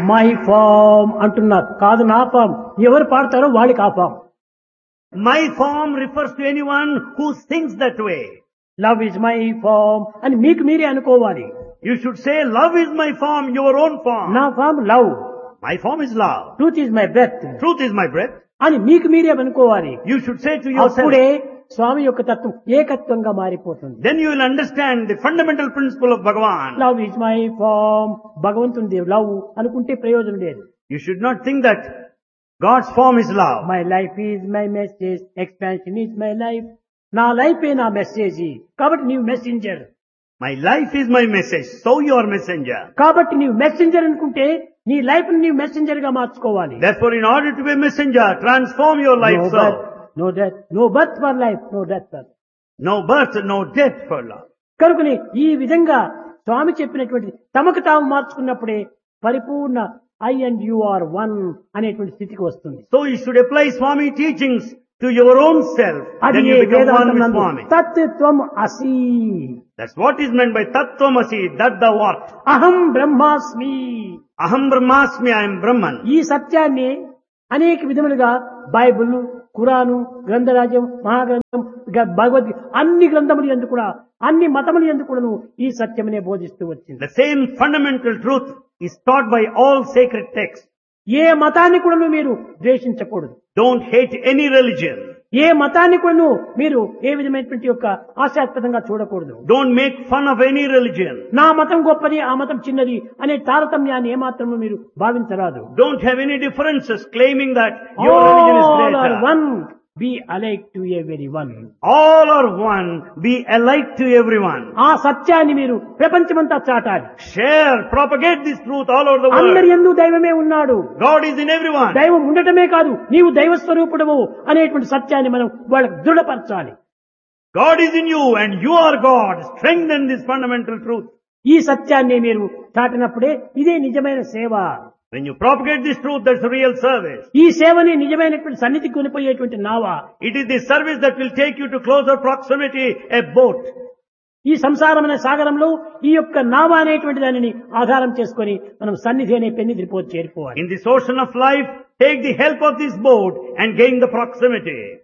My farm అంటున్నారు. కాదు నా ఫామ్. ఎవరు పాడతారో వాళ్ళకి ఆ form. My form refers to anyone who sings that way. Love is my farm అని మీకు మీరే అనుకోవాలి. You should say, love is my form, your own form. నా form love. My form is love. Truth is my breath Truth is my breath. అని మీకు మీరే అనుకోవాలి. You should say to yourself. అప్పుడే స్వామి యొక్క తత్వం ఏకత్వంగా మారిపోతుంది. Then you will understand the fundamental principle of Bhagavan. Love is my farm. భగవంతుడి love అనుకుంటే ప్రయోజనం లేదు. You should not think that God's form is love. My life is my message, expansion is my life. నా లైఫే నా message కాబట్టి నీవు messenger. My life is my message, so you are messenger. కాబట్టి నీవు మెసెంజర్ అనుకుంటే నీ లైఫ్ ని నీవు మెసెంజర్ గా మార్చుకోవాలి. Therefore, in order to be a messenger, transform your life so. No death, no birth for life, no death for. No birth, no death for love. కనుకని ఈ విధంగా స్వామి చెప్పినటువంటి తమకు తాము మార్చుకున్నప్పుడే పరిపూర్ణ I and you are one అనేటువంటి స్థితికి వస్తుంది. So you should apply Swami teachings to your own self. అది Then you become one with Swami. తత్వం అసి. That's what is meant by Tattvamasi, that the what? అహం బ్రహ్మాస్మి. Aham Brahmasmi, I am Brahman. ఈ సత్యాన్ని అనేక విధములుగా బైబిల్, ఖురాను, గ్రంథరాజ్యం, మహాగ్రంథం, భగవద్గీత అన్ని గ్రంథములు యందు కూడా అన్ని మతములు యందు కూడాను ఈ సత్యమనే బోధిస్తూ వచ్చింది. The same fundamental truth is taught by all sacred texts. ఏ మతాన్ని కూడాను మీరు ద్వేషించకూడదు. Don't hate any religion. ఏ మతాన్ని కూడాను మీరు ఏ విధమైనటువంటి యొక్క ఆశాస్పదంగా చూడకూడదు. Don't make fun of any religion. నా మతం గొప్పది, ఆ మతం చిన్నది అనే తారతమ్యాన్ని ఏమాత్రము మీరు భావించరాదు. Don't have any differences claiming that your religion is All are greater. one, be alike to everyone. All are one, be alike to everyone. ఆ సత్యాన్ని మీరు ప్రపంచమంతా చాటాలి. Share, propagate this truth all over the అందరి world. యందు దైవమే ఉన్నాడు. God is in everyone. దైవం ఉండటమే కాదు, నీవు దైవ స్వరూపుడవు అనేటువంటి సత్యాన్ని మనం వాళ్ళకు దృఢపరచాలి. God is in you and you are God. Strengthen this fundamental truth. ఈ సత్యాన్ని మీరు చాటినప్పుడే ఇదే నిజమైన సేవ. When you propagate this truth, that's real service. ఈ సేవని నిజమైనటువంటి సన్నిధికి కొనిపోయేటువంటి నావ. It is the service that will take you to closer proximity, a boat. ఈ సంసారం అనే సాగరంలో ఈ యొక్క నావ అనేటువంటి దానిని ఆధారం చేసుకొని మనం సన్నిధి అనే పెన్నిధిపో చేరుకోవాలి. In this ocean of life, take the help of this boat and gain the proximity.